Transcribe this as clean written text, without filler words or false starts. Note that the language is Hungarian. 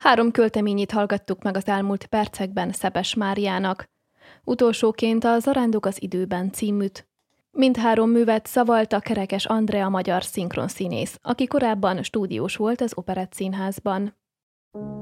3 költeményét hallgattuk meg az elmúlt percekben Szepes Máriának. Utolsóként a Zarándok az időben címűt. Mindhárom művet szavalta Kerekes Andrea magyar szinkronszínész, aki korábban stúdiós volt az Operettszínházban.